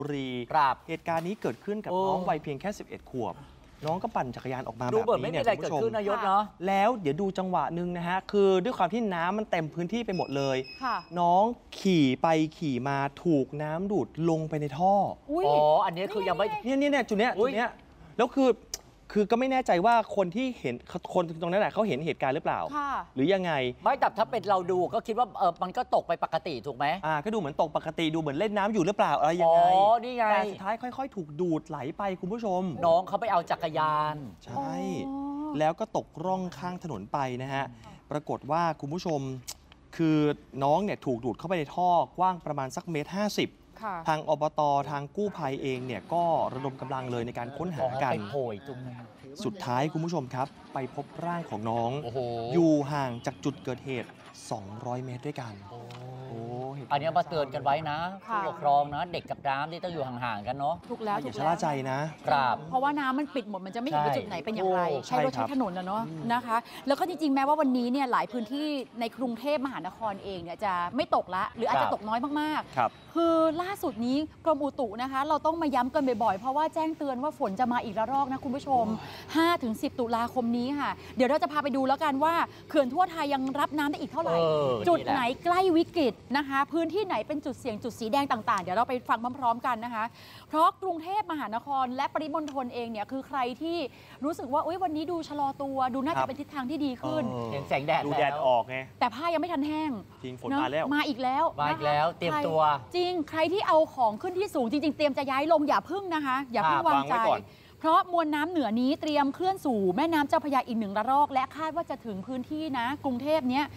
บุรีครับเหตุการณ์นี้เกิดขึ้นกับน้องวัยเพียงแค่11 ขวบน้องก็ปั่นจักรยานออกมาแบบนี้เนี่ยคุณผู้ชมแล้วเดี๋ยวดูจังหวะหนึ่งนะฮะคือด้วยความที่น้ำมันเต็มพื้นที่ไปหมดเลยน้องขี่ไปขี่มาถูกน้ำดูดลงไปในท่ออ๋ออันนี้คือยังไม่เนี่ยจุดเนี้ยแล้วคือก็ไม่แน่ใจว่าคนที่เห็นคนตรงนั้นเขาเห็นเหตุการณ์หรือเปล่าหรือยังไงไม่แต่ถ้าเป็นเราดูก็คิดว่ามันก็ตกไปปกติถูกไหมก็ดูเหมือนตกปกติดูเหมือนเล่นน้ำอยู่หรือเปล่าอะไรยังไงอ๋อนี่ไงแต่สุดท้ายค่อยๆถูกดูดไหลไปคุณผู้ชมน้องเขาไปเอาจักรยานใช่แล้วก็ตกร่องข้างถนนไปนะฮะปรากฏว่าคุณผู้ชมคือน้องเนี่ยถูกดูดเข้าไปในท่อกว้างประมาณสัก1.50 เมตรทางอบตทางกู้ภัยเองเนี่ยก็ระดมกำลังเลยในการค้นหากันสุดท้ายคุณผู้ชมครับไปพบร่างของน้องอยู่ห่างจากจุดเกิดเหตุ200 เมตรด้วยกันอันนี้มาเตือนกันไว้นะผู้ปกครองนะเด็กกับน้ำที่ต้องอยู่ห่างๆกันเนาะถูกแล้วอย่าชะล่าใจนะครับเพราะว่าน้ำมันปิดหมดมันจะไม่เห็นว่าจุดไหนเป็นอย่างไรใช้รถใช้ถนนนะเนาะนะคะแล้วก็จริงๆแม้ว่าวันนี้เนี่ยหลายพื้นที่ในกรุงเทพมหานครเองเนี่ยจะไม่ตกละหรืออาจจะตกน้อยมากๆคือล่าสุดนี้กรมอุตุนะคะเราต้องมาย้ำกันบ่อยๆเพราะว่าแจ้งเตือนว่าฝนจะมาอีกระลอกนะคุณผู้ชม 5-10 ตุลาคมนี้ค่ะเดี๋ยวเราจะพาไปดูแล้วกันว่าเขื่อนทั่วไทยยังรับน้ำได้อีกเท่าไหร่จุดไหนใกล้วิกฤตนะคะพื้นที่ไหนเป็นจุดเสี่ยงจุดสีแดงต่างๆเดี๋ยวเราไปฟังพร้อมๆกันนะคะเพราะกรุงเทพมหานครและปริมณฑลเองเนี่ยคือใครที่รู้สึกว่าวันนี้ดูชะลอตัวดูน่าจะเป็นทิศทางที่ดีขึ้นเห็นแสงแดดดูแดดออกไงแต่ผ้ายังไม่ทันแห้งจริงฝนมาแล้วมาอีกแล้วเตรียมตัวจริงใครที่เอาของขึ้นที่สูงจริงๆเตรียมจะย้ายลงอย่าพึ่งนะคะอย่าพึ่งวางใจเพราะมวลน้ำเหนือนี้เตรียมเคลื่อนสู่แม่น้ำเจ้าพระยาอีก1 ระลอกและคาดว่าจะถึงพื้นที่นะกรุงเทพเนี้ย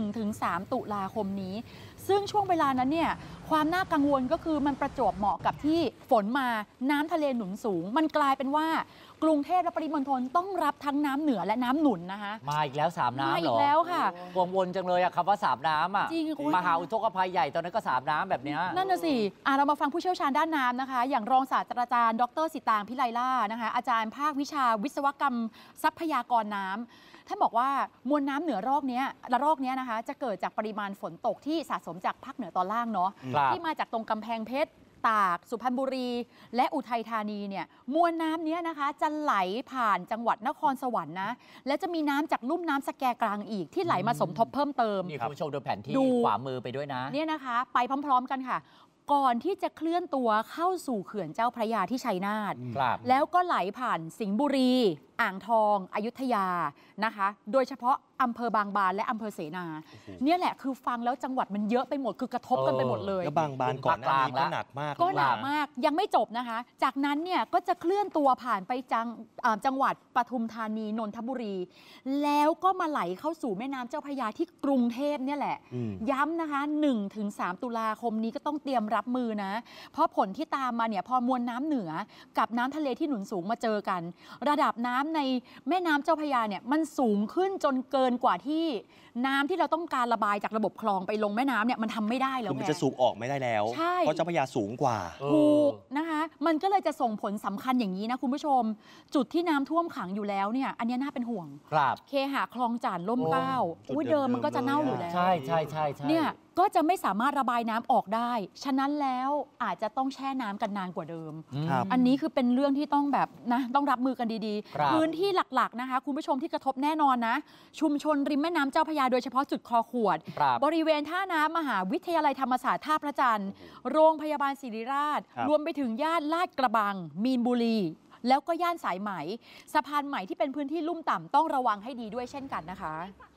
1-3 ตุลาคมนี้ซึ่งช่วงเวลานั้นเนี่ยความน่ากังวลก็คือมันประจวบเหมาะกับที่ฝนมาน้ำทะเลหนุนสูงมันกลายเป็นว่ากรุงเทพและปริมณฑลต้องรับทั้งน้ำเหนือและน้ำหนุนนะคะมาอีกแล้ว3 น้ำเหรอมาอีกแล้วค่ะวงวนจังเลยอะคำว่า3 น้ำอะจริงมหาอุทกภัยใหญ่ตอนนั้นก็3 น้ำแบบนี้นั่นน่ะสิเรามาฟังผู้เชี่ยวชาญด้านน้ำนะคะอย่างรองศาสตราจารย์ดร.สิตางค์พิไลล่านะคะอาจารย์ภาควิชาวิศวกรรมทรัพยากรน้ำท่านบอกว่ามวลน้ำเหนือระลอกนี้นะคะจะเกิดจากปริมาณฝนตกที่สะสมจากภาคเหนือตอนล่างเนาะที่มาจากตรงกำแพงเพชรตากสุพรรณบุรีและอุทัยธานีเนี่ยมวลน้ำนี้นะคะจะไหลผ่านจังหวัดนครสวรรค์นะและจะมีน้ำจากลุ่มน้ำสแกกลางอีกที่ไหลมาสมทบเพิ่มเติมนี่คุณผู้ชมดูแผนที่ขวามือไปด้วยนะเนี่ยนะคะไปพร้อมๆกันค่ะก่อนที่จะเคลื่อนตัวเข้าสู่เขื่อนเจ้าพระยาที่ชัยนาทแล้วก็ไหลผ่านสิงห์บุรีอ่างทองอยุธยานะคะโดยเฉพาะอำเภอบางบานและอำเภอเสนาเนี่ยแหละคือฟังแล้วจังหวัดมันเยอะไปหมดคือกระทบกันไปหมดเลยแล้วบางบานก่อนหน้านี้ก็หนักมากยังไม่จบนะคะจากนั้นเนี่ยก็จะเคลื่อนตัวผ่านไปจังหวัดปทุมธานีนนทบุรีแล้วก็มาไหลเข้าสู่แม่น้ำเจ้าพระยาที่กรุงเทพเนี่ยแหละย้ำนะคะ 1-3 ตุลาคมนี้ก็ต้องเตรียมรับมือนะเพราะผลที่ตามมาเนี่ยพอมวลน้ำเหนือกับน้ำทะเลที่หนุนสูงมาเจอกันระดับน้ำในแม่น้ำเจ้าพระยาเนี่ยมันสูงขึ้นจนเกินกว่าที่น้ำที่เราต้องการระบายจากระบบคลองไปลงแม่น้ำเนี่ยมันทำไม่ได้แล้วมันจะสูบออกไม่ได้แล้วเพราะเจ้าพระยาสูงกว่าถูกนะคะมันก็เลยจะส่งผลสำคัญอย่างนี้นะคุณผู้ชมจุดที่น้ำท่วมขังอยู่แล้วเนี่ยอันนี้น่าเป็นห่วงเคหะคลองจ่านล่มเกล้าเดิมมันก็จะเน่าอยู่แล้วใช่เนี่ยก็จะไม่สามารถระบายน้ำออกได้ฉะนั้นแล้วอาจจะต้องแช่น้ำกันนานกว่าเดิมอันนี้คือเป็นเรื่องที่ต้องแบบนะต้องรับมือกันดีๆพื้นที่หลักๆนะคะคุณผู้ชมที่กระทบแน่นอนนะชุมชนริมแม่น้ำเจ้าพระยาโดยเฉพาะจุดคอขวดบริเวณท่าน้ำมหาวิทยาลัยธรรมศาสตร์ท่าพระจันทร์โรงพยาบาลศิริราชรวมไปถึงย่านลาดกระบังมีนบุรีแล้วก็ย่านสายไหมสะพานใหม่ที่เป็นพื้นที่ลุ่มต่ำต้องระวังให้ดีด้วยเช่นกันนะคะ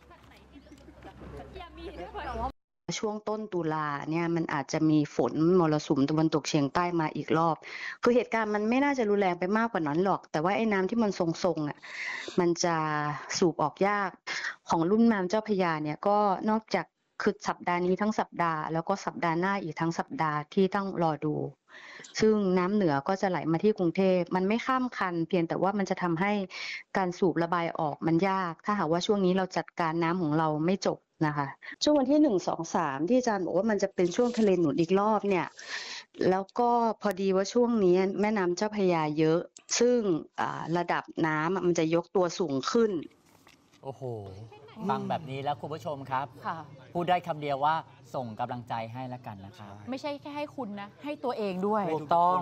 ช่วงต้นตุลาเนี่ยมันอาจจะมีฝนมรสุมตะวันตกเฉียงใต้มาอีกรอบคือเหตุการณ์มันไม่น่าจะรุนแรงไปมากกว่านั้นหรอกแต่ว่าไอ้น้ำที่มันทรงๆอ่ะมันจะสูบออกยากของลุ่มน้ำเจ้าพระยาเนี่ยก็นอกจากคือสัปดาห์นี้ทั้งสัปดาห์แล้วก็สัปดาห์หน้าอีกทั้งสัปดาห์ที่ต้องรอดูซึ่งน้ำเหนือก็จะไหลมาที่กรุงเทพมันไม่ข้ามคันเพียงแต่ว่ามันจะทำให้การสูบระบายออกมันยากถ้าหากว่าช่วงนี้เราจัดการน้ำของเราไม่จบนะคะช่วงวันที่1, 2, 3ที่อาจารย์บอกว่ามันจะเป็นช่วงทะเลหนุนอีกรอบเนี่ยแล้วก็พอดีว่าช่วงนี้แม่น้ำเจ้าพระยาเยอะซึ่งระดับน้ำมันจะยกตัวสูงขึ้นโอ้โหฟังแบบนี้แล้วคุณผู้ชมครับค่ะพูดได้คำเดียวว่าส่งกำลังใจให้แล้วกันนะครับไม่ใช่แค่ให้คุณนะ ให้ตัวเองด้วยถูกต้อง